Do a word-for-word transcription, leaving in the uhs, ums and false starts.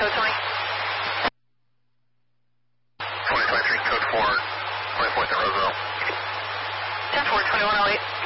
code twenty. twenty twenty-three, code four, twenty-fourth and Roseville. ten four, twenty-one oh eight.